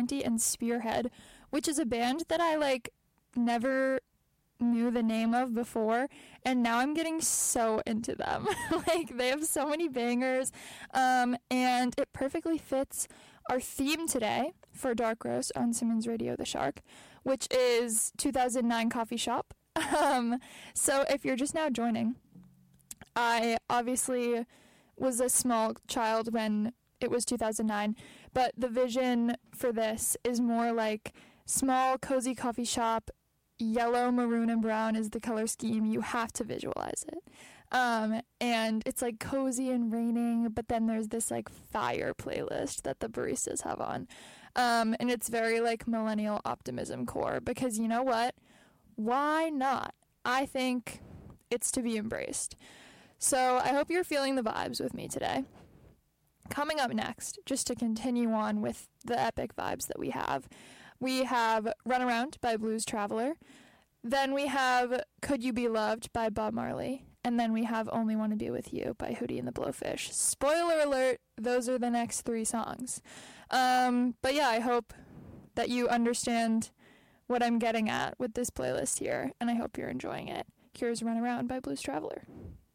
Shanty and Spearhead, which is a band that I like never knew the name of before, and now I'm getting so into them. Like, they have so many bangers, and it perfectly fits our theme today for Dark Roast on Simmons Radio The Shark, which is 2009 Coffee Shop. So if you're just now joining, I obviously was a small child when it was 2009, but the vision for this is more like small, cozy coffee shop. Yellow, maroon, and brown is the color scheme. You have to visualize it. And it's like cozy and raining, but then there's this like fire playlist that the baristas have on. And it's very like millennial optimism core, because you know what? Why not? I think it's to be embraced. So I hope you're feeling the vibes with me today. Coming up next, just to continue on with the epic vibes that we have Run Around by Blues Traveler. Then we have Could You Be Loved by Bob Marley. And then we have Only Want to Be With You by Hootie and the Blowfish. Spoiler alert, those are the next 3 songs. But yeah, I hope that you understand what I'm getting at with this playlist here, and I hope you're enjoying it. Here's Run Around by Blues Traveler.